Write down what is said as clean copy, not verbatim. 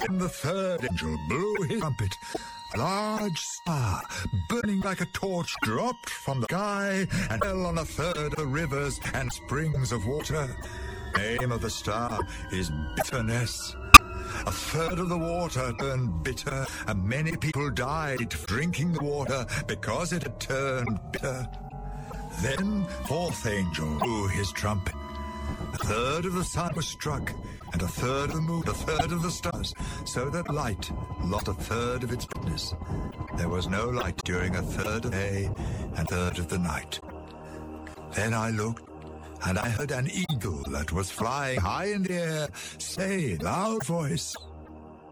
Then the third angel blew his trumpet. A large star, burning like a torch, dropped from the sky and fell on a third of the rivers and springs of water. The name of the star is Bitterness. A third of the water turned bitter, and many people died drinking the water because it had turned bitter. Then fourth angel blew his trumpet. A third of the sun was struck, and a third of the moon, a third of the stars, so that light lost a third of its brightness. There was no light during a third of the day and a third of the night. Then I looked, and I heard an eagle that was flying high in the air say in a loud voice,